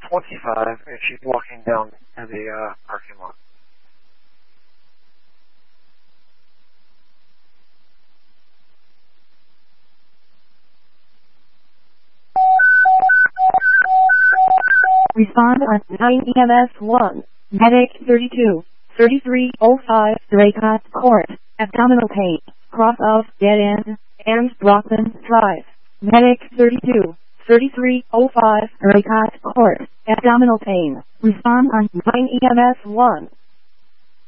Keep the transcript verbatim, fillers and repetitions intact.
twenty-five, and she's walking down to the uh, parking lot. Respond on nine E M S one. Medic thirty-two, thirty-three oh five, Draycott Court, abdominal pain, cross of dead end, and Brockman Drive. Medic thirty-two, thirty-three oh five, Draycott Court, abdominal pain. Respond on nine E M S one.